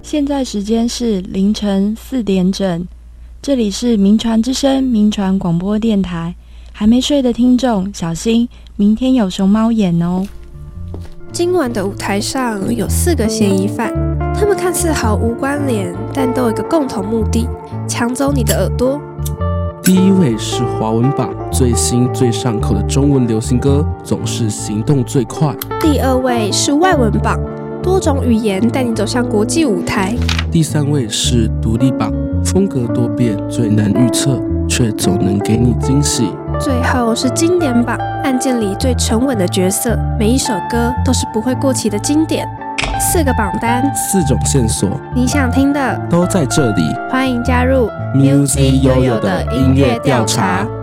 现在时间是凌晨4点整，这里是民传之声民传广播电台。还没睡的听众小心，明天有熊猫眼哦。 今晚的舞台上有4个嫌疑犯，他们看似毫无关联，但都有一个共同目的：抢走你的耳朵。 第一位是华文榜最新最上口的中文流行歌，总是行动最快。 第2位是外文榜，多种语言带你走向国际舞台。 第3位是独立榜，风格多变，最难预测，却总能给你惊喜。 最后是经典榜，案件里最沉稳的角色，每一首歌都是不会过期的经典。4个榜单 ，4种线索， 你想听的都在这里。 欢迎加入 Music Yoyo 的音乐调查。